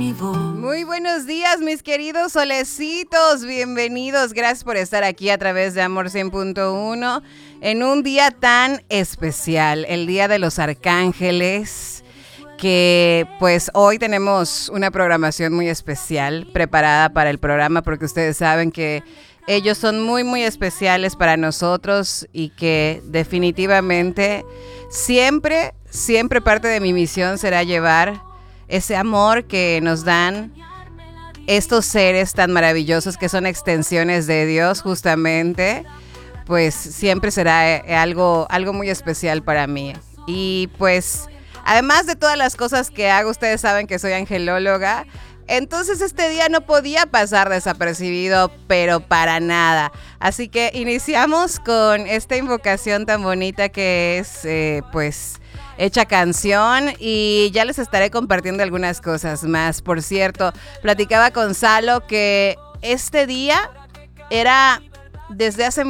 Muy buenos días, mis queridos solecitos, bienvenidos, gracias por estar aquí a través de Amor 100.1 en un día tan especial, el Día de los Arcángeles, que pues hoy tenemos una programación muy especial preparada para el programa porque ustedes saben que ellos son muy muy especiales para nosotros y que definitivamente siempre parte de mi misión será llevar ese amor que nos dan estos seres tan maravillosos que son extensiones de Dios justamente, pues siempre será algo muy especial para mí. Y pues además de todas las cosas que hago, ustedes saben que soy angelóloga, entonces este día no podía pasar desapercibido, pero para nada. Así que iniciamos con esta invocación tan bonita que es pues hecha canción, y ya les estaré compartiendo algunas cosas más. Por cierto, platicaba con Salo que este día era desde hace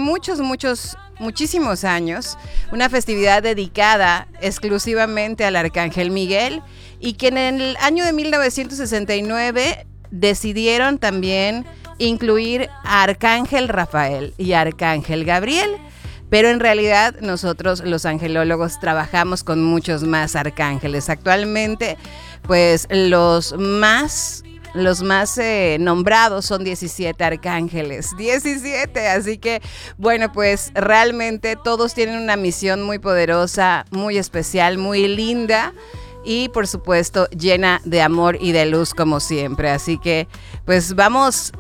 muchísimos años una festividad dedicada exclusivamente al Arcángel Miguel, y que en el año de 1969 decidieron también incluir a Arcángel Rafael y Arcángel Gabriel. Pero en realidad nosotros los angelólogos trabajamos con muchos más arcángeles. Actualmente, pues los más nombrados son 17 arcángeles. 17, así que bueno, pues realmente todos tienen una misión muy poderosa, muy especial, muy linda. Y por supuesto llena de amor y de luz como siempre. Así que pues vamos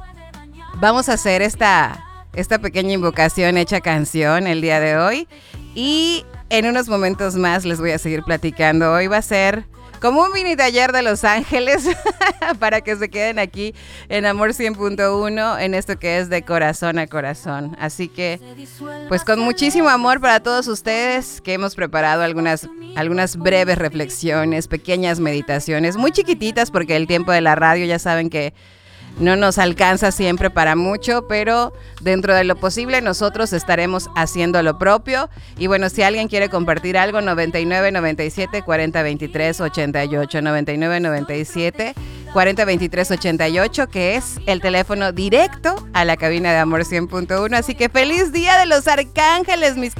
a hacer esta pequeña invocación hecha canción el día de hoy, y en unos momentos más les voy a seguir platicando. Hoy va a ser como un mini taller de Los Ángeles para que se queden aquí en Amor 100.1 en esto que es de corazón a corazón. Así que pues con muchísimo amor para todos ustedes, que hemos preparado algunas breves reflexiones, pequeñas meditaciones muy chiquititas, porque el tiempo de la radio ya saben que no nos alcanza siempre para mucho, pero dentro de lo posible nosotros estaremos haciendo lo propio. Y bueno, si alguien quiere compartir algo, 99 97 40 23 88, 99 97 40 23 88, que es el teléfono directo a la cabina de Amor 100.1. Así que feliz Día de los Arcángeles, mis